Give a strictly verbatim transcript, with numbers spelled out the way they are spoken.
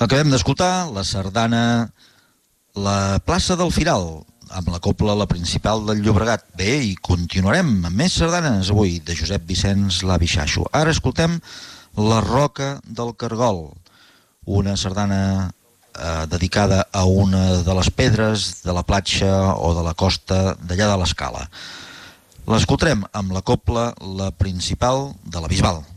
Acabem d'escoltar la sardana La plaça del Firal, amb la cobla La Principal del Llobregat. Bé, i continuarem amb més sardanes avui, de Josep Vicenç l'Avi Xaxo. Ara escoltem La Roca del Cargol, una sardana eh, dedicada a una de les pedres de la platja o de la costa d'allà de l'Escala. L'escoltarem amb la cobla La Principal de la Bisbal.